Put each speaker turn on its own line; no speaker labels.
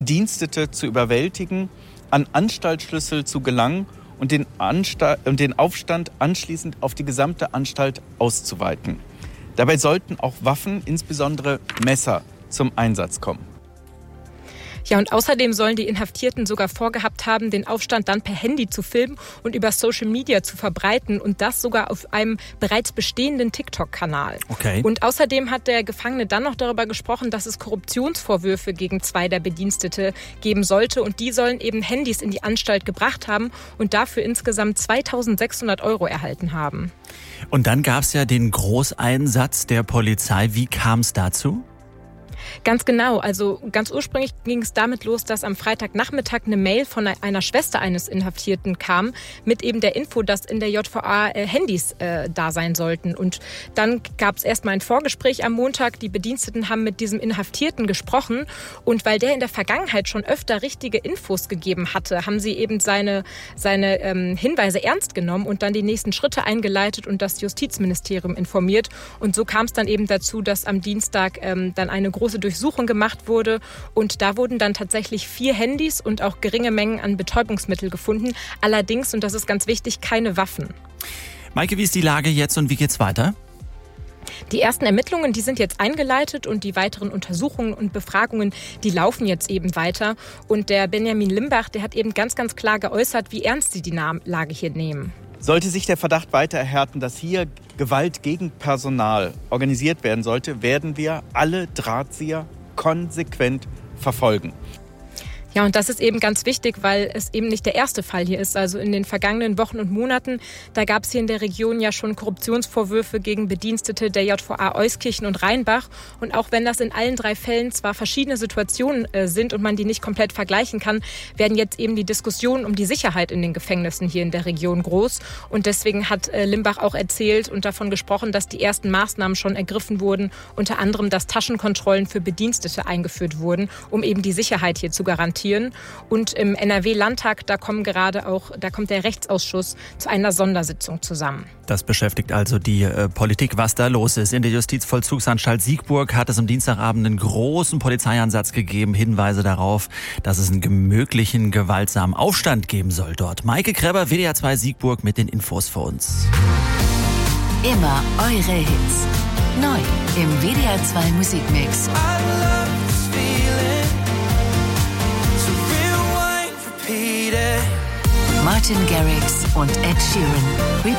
Bedienstete zu überwältigen, an Anstaltsschlüssel zu gelangen und den Aufstand anschließend auf die gesamte Anstalt auszuweiten. Dabei sollten auch Waffen, insbesondere Messer, zum Einsatz kommen.
Ja, und außerdem sollen die Inhaftierten sogar vorgehabt haben, den Aufstand dann per Handy zu filmen und über Social Media zu verbreiten und das sogar auf einem bereits bestehenden TikTok-Kanal.
Okay.
Und außerdem hat der Gefangene dann noch darüber gesprochen, dass es Korruptionsvorwürfe gegen 2 der Bedienstete geben sollte und die sollen eben Handys in die Anstalt gebracht haben und dafür insgesamt 2.600 € erhalten haben.
Und dann gab es ja den Großeinsatz der Polizei. Wie kam es dazu?
Ganz genau. Also ganz ursprünglich ging es damit los, dass am Freitagnachmittag eine Mail von einer Schwester eines Inhaftierten kam mit eben der Info, dass in der JVA Handys da sein sollten. Und dann gab es erstmal ein Vorgespräch am Montag. Die Bediensteten haben mit diesem Inhaftierten gesprochen. Und weil der in der Vergangenheit schon öfter richtige Infos gegeben hatte, haben sie eben seine Hinweise ernst genommen und dann die nächsten Schritte eingeleitet und das Justizministerium informiert. Und so kam es dann eben dazu, dass am Dienstag dann eine große Durchsuchung gemacht wurde und da wurden dann tatsächlich 4 Handys und auch geringe Mengen an Betäubungsmittel gefunden. Allerdings, und das ist ganz wichtig, keine Waffen.
Maike, wie ist die Lage jetzt und wie geht's weiter?
Die ersten Ermittlungen, die sind jetzt eingeleitet und die weiteren Untersuchungen und Befragungen, die laufen jetzt eben weiter. Und der Benjamin Limbach, der hat eben ganz, ganz klar geäußert, wie ernst sie die Lage hier nehmen.
Sollte sich der Verdacht weiter erhärten, dass hier Gewalt gegen Personal organisiert werden sollte, werden wir alle Drahtzieher konsequent verfolgen.
Ja, und das ist eben ganz wichtig, weil es eben nicht der erste Fall hier ist. Also in den vergangenen Wochen und Monaten, da gab es hier in der Region ja schon Korruptionsvorwürfe gegen Bedienstete der JVA Euskirchen und Rheinbach. Und auch wenn das in allen 3 Fällen zwar verschiedene Situationen sind und man die nicht komplett vergleichen kann, werden jetzt eben die Diskussionen um die Sicherheit in den Gefängnissen hier in der Region groß. Und deswegen hat Limbach auch erzählt und davon gesprochen, dass die ersten Maßnahmen schon ergriffen wurden. Unter anderem, dass Taschenkontrollen für Bedienstete eingeführt wurden, um eben die Sicherheit hier zu garantieren. Und im NRW-Landtag, da kommt der Rechtsausschuss zu einer Sondersitzung zusammen.
Das beschäftigt also die Politik, was da los ist. In der Justizvollzugsanstalt Siegburg hat es am Dienstagabend einen großen Polizeieinsatz gegeben. Hinweise darauf, dass es einen möglichen gewaltsamen Aufstand geben soll dort. Maike Kreber, WDR 2 Siegburg mit den Infos für uns.
Immer eure Hits. Neu im WDR 2 Musikmix. Martin Garrix und Ed Sheeran.